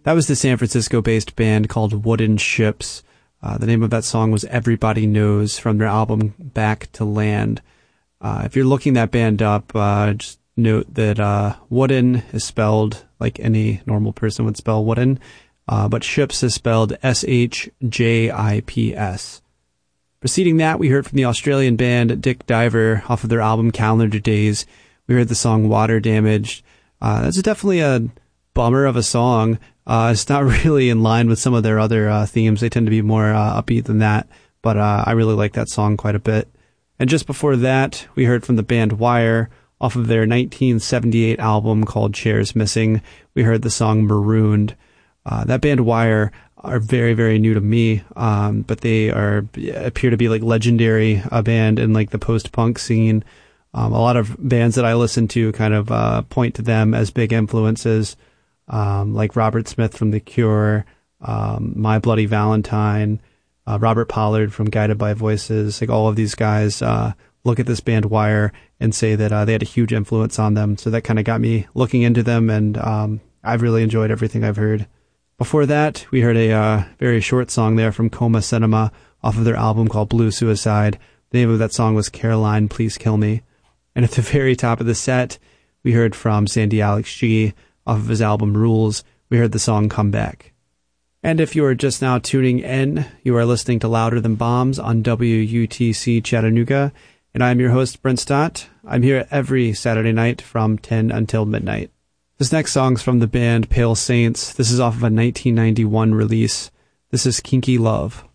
That was the San Francisco-based band called Wooden Ships. The name of that song was Everybody Knows from their album Back to Land. If you're looking that band up, just note that wooden is spelled like any normal person would spell wooden, but ships is spelled SHJIPS. Preceding that, we heard from the Australian band Dick Diver off of their album Calendar Days. We heard the song Water Damaged. That's definitely a bummer of a song. It's not really in line with some of their other themes. They tend to be more upbeat than that, but I really like that song quite a bit. And just before that, we heard from the band Wire off of their 1978 album called Chairs Missing. We heard the song Marooned. That band Wire are very, very new to me, but they appear to be like legendary, a band in like the post-punk scene. A lot of bands that I listen to kind of point to them as big influences, like Robert Smith from The Cure, My Bloody Valentine, Robert Pollard from Guided by Voices. Like all of these guys look at this band Wire and say that they had a huge influence on them. So that kind of got me looking into them, and I've really enjoyed everything I've heard. Before that, we heard a very short song there from Coma Cinema off of their album called Blue Suicide. The name of that song was Caroline, Please Kill Me. And at the very top of the set, we heard from Sandy Alex G off of his album Rules. We heard the song Come Back. And if you are just now tuning in, you are listening to Louder Than Bombs on WUTC Chattanooga. And I'm your host, Brent Stott. I'm here every Saturday night from 10 until midnight. This next song's from the band Pale Saints. This is off of a 1991 release. This is Kinky Love.